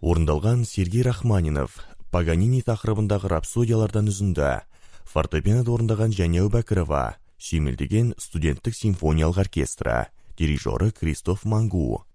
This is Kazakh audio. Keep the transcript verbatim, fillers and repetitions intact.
Орындалған Сергей Рахманинов, Паганини тақырыбындағы рапсодиялардан үзінді, фортепиано орындаған Жәнеу Бәкірова, сүйемелдеген студенттік симфониялық оркестрі, дирижері Кристоф Мангу.